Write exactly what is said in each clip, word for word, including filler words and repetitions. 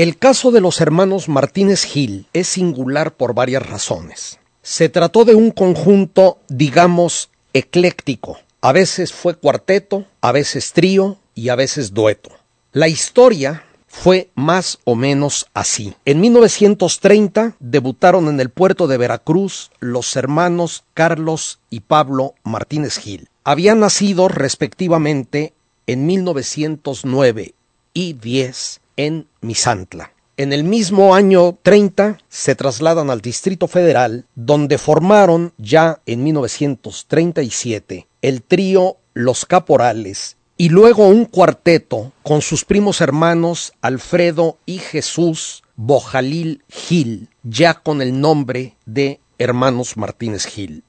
El caso de los hermanos Martínez Gil es singular por varias razones. Se trató de un conjunto, digamos, ecléctico. A veces fue cuarteto, a veces trío y a veces dueto. La historia fue más o menos así. En mil novecientos treinta debutaron en el puerto de Veracruz los hermanos Carlos y Pablo Martínez Gil. Habían nacido respectivamente en mil novecientos nueve y diez en Misantla. En el mismo año treinta se trasladan al Distrito Federal, donde formaron ya en mil novecientos treinta y siete el trío Los Caporales y luego un cuarteto con sus primos hermanos Alfredo y Jesús Bojalil Gil, ya con el nombre de Hermanos Martínez Gil.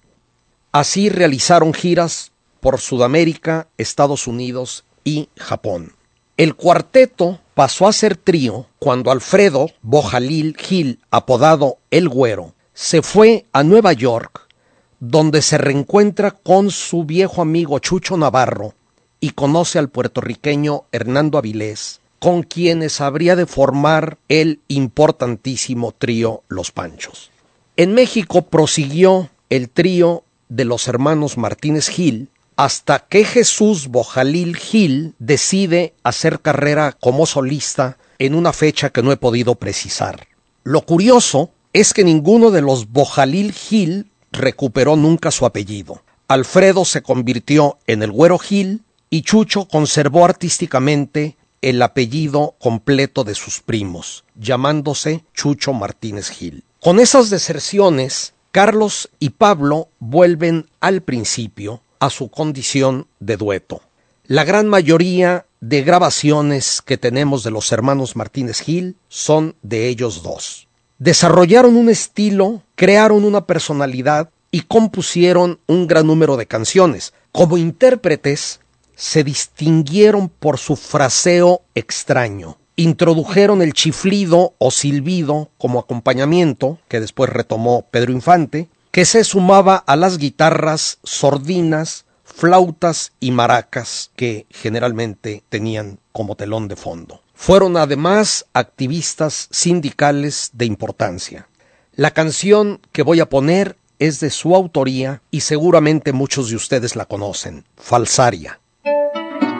Así realizaron giras por Sudamérica, Estados Unidos y Japón. El cuarteto pasó a ser trío cuando Alfredo Bojalil Gil, apodado El Güero, se fue a Nueva York, donde se reencuentra con su viejo amigo Chucho Navarro y conoce al puertorriqueño Hernando Avilés, con quienes habría de formar el importantísimo trío Los Panchos. En México prosiguió el trío de los hermanos Martínez Gil, hasta que Jesús Bojalil Gil decide hacer carrera como solista en una fecha que no he podido precisar. Lo curioso es que ninguno de los Bojalil Gil recuperó nunca su apellido. Alfredo se convirtió en el Güero Gil y Chucho conservó artísticamente el apellido completo de sus primos, llamándose Chucho Martínez Gil. Con esas deserciones, Carlos y Pablo vuelven al principio a su condición de dueto. La gran mayoría de grabaciones que tenemos de los hermanos Martínez Gil son de ellos dos. Desarrollaron un estilo, crearon una personalidad y compusieron un gran número de canciones. Como intérpretes, se distinguieron por su fraseo extraño. Introdujeron el chiflido o silbido como acompañamiento, que después retomó Pedro Infante, que se sumaba a las guitarras sordinas, flautas y maracas que generalmente tenían como telón de fondo. Fueron además activistas sindicales de importancia. La canción que voy a poner es de su autoría y seguramente muchos de ustedes la conocen, Falsaria.